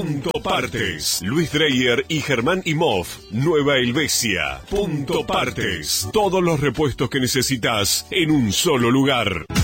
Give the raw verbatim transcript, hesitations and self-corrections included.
Punto Partes. Luis Dreyer y Germán Imhoff. Nueva Helvecia. Punto Partes. Todos los repuestos que necesitas en un solo lugar.